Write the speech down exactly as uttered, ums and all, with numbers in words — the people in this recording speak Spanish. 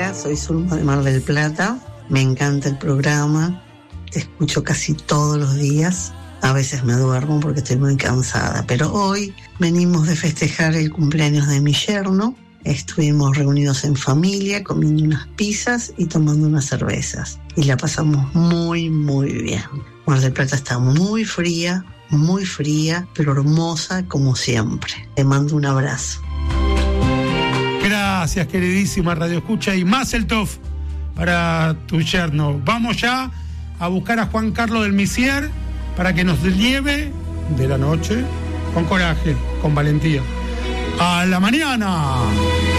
Hola, soy Zulma de Mar del Plata. Me encanta el programa. Te escucho casi todos los días. A veces me duermo porque estoy muy cansada. Pero hoy venimos de festejar el cumpleaños de mi yerno. Estuvimos reunidos en familia, comiendo unas pizzas y tomando unas cervezas. Y la pasamos muy, muy bien. Mar del Plata está muy fría, muy fría, pero hermosa como siempre. Te mando un abrazo. Gracias, queridísima Radio Escucha. Y más el Tof para tu yerno. Vamos ya a buscar a Juan Carlos del Misier para que nos lleve de la noche con coraje, con valentía. ¡A la mañana!